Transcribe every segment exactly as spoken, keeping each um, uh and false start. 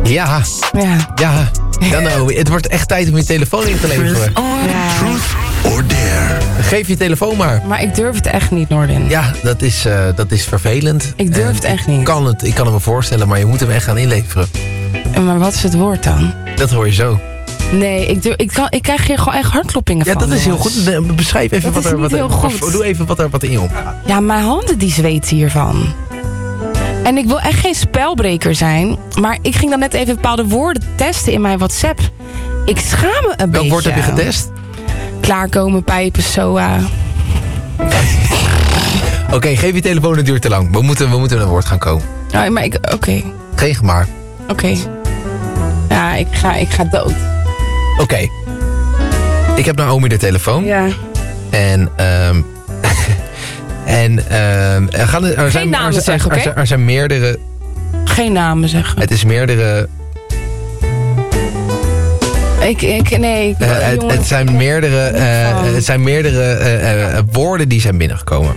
Ja. Ja. Ja. Ja, nou, het wordt echt tijd om je telefoon in te leveren. Ja. Truth or dare. Geef je telefoon maar. Maar ik durf het echt niet, Noordin. Ja, dat is, uh, dat is vervelend. Ik durf En het echt niet. Ik kan het, ik kan het me voorstellen, maar je moet hem echt gaan inleveren. Maar wat is het woord dan? Dat hoor je zo. Nee, ik, durf, ik, kan, ik krijg hier gewoon echt hartkloppingen Ja, van. dat is heel jongens. goed. Beschrijf even Dat wat is er... niet Wat er heel goed. Doe even wat er wat in je omgaat. Ja, mijn handen die zweten hiervan. En ik wil echt geen spelbreker zijn. Maar ik ging dan net even bepaalde woorden testen in mijn WhatsApp. Ik schaam me een beetje. Welk woord heb je getest? Klaarkomen, pijpen, soa. Oké, okay, geef je telefoon, het duurt te lang. We moeten, we moeten een woord gaan komen. Ja, maar ik... Oké. Okay. Geen maar. Oké. Okay. Ja, ik ga, ik ga dood. Oké. Okay. Ik heb Naomi de telefoon. Ja. En... Um, en um, er, gaan, er, zijn, namen er, zijn, zeggen, er, okay? er, er zijn meerdere... Geen namen zeggen. Het is meerdere... Ik, ik, nee. Ik, uh, het, het zijn meerdere, uh, het zijn meerdere uh, uh, woorden die zijn binnengekomen.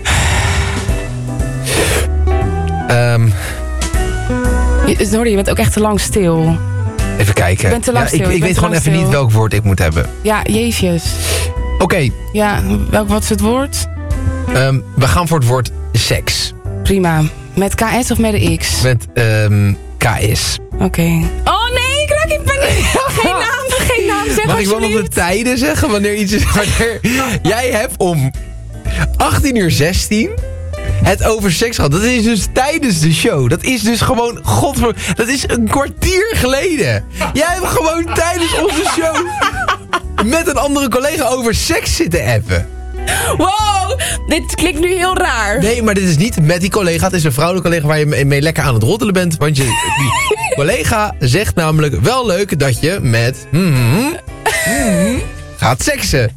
Um, Sorry, je bent ook echt te lang stil. Even kijken. Ik ben te lang ja, stil. Ik, ik, ik weet gewoon even stil. niet welk woord ik moet hebben. Ja, jezus. Oké. Okay. Ja, welk, wat is het woord? Um, we gaan voor het woord seks. Prima. Met K S of met de X? Met um, K S. Oké. Okay. Oh nee, ik raak in paniek. Geen naam, geen naam zeggen. Mag ik wel nog de tijden zeggen? Wanneer iets is... Wanneer jij hebt om achttien uur zestien... het over seks gehad. Dat is dus tijdens de show. Dat is dus gewoon... Godver... Dat is een kwartier geleden. Jij hebt gewoon tijdens onze show... met een andere collega over seks zitten appen. Wow, dit klinkt nu heel raar. Nee, maar dit is niet met die collega. Het is een vrouwelijke collega waar je mee lekker aan het roddelen bent. Want je, die collega zegt namelijk wel leuk dat je met... Mm, mm, gaat seksen.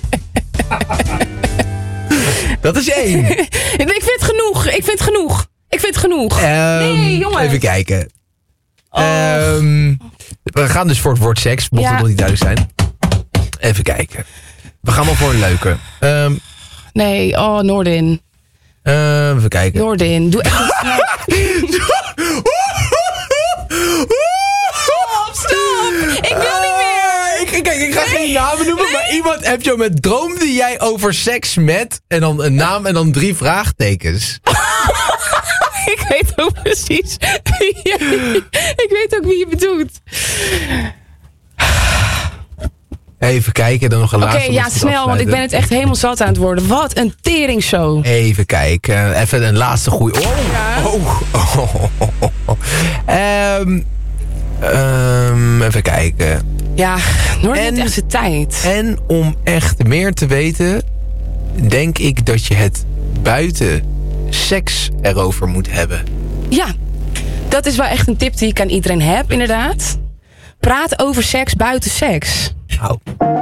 Dat is één. Ik vind het genoeg. Ik vind het genoeg. Ik vind het genoeg. Um, nee, jongens. Even kijken. Oh. Um, we gaan dus voor het woord seks. Mocht ja. het nog niet duidelijk zijn. Even kijken. We gaan wel voor een leuke. Um, nee, oh, Noordin. Uh, even kijken. Noordin, doe echt niet. Stop, stop. Ik wil niet meer. Ik, kijk, ik ga nee. geen namen noemen, nee. maar iemand heb je met droomde jij over seks met... en dan een naam en dan drie vraagtekens. Ik weet ook precies. Ik weet ook wie je bedoelt. Even kijken, dan nog een laatste. Oké, okay, ja, snel, want ik ben het echt helemaal zat aan het worden. Wat een teringshow. Even kijken, even een laatste goeie. Oh, ja. oh, oh, oh, oh, oh. Um, um, even kijken. Ja, nooit en, echt zijn tijd. En om echt meer te weten, denk ik dat je het buiten seks erover moet hebben. Ja, dat is wel echt een tip die ik aan iedereen heb, inderdaad. Praat over seks buiten seks. Nou.